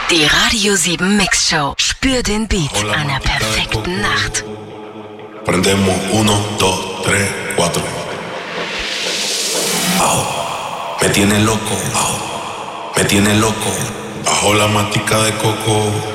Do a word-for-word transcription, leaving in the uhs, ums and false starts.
Die Radio sieben Mix Show. Spür den Beat einer perfekten Nacht. Prendemos uno, dos, tres, cuatro. Au. Me tiene loco, au. Me tiene loco. Bajo la matica de coco.